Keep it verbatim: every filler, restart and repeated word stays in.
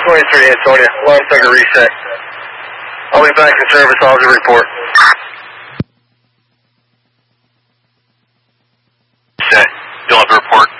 twenty-three, Antonia. Alarm trigger reset. I'll be back in service. I'll give a report. Set. You'll have a report.